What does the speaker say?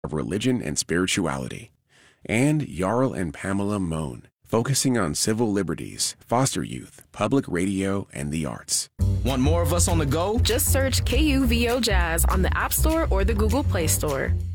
of religion and spirituality. And Jarl and Pamela Mohn, focusing on civil liberties, foster youth, public radio, and the arts. Want more of us on the go? Just search KUVO Jazz on the App Store or the Google Play Store.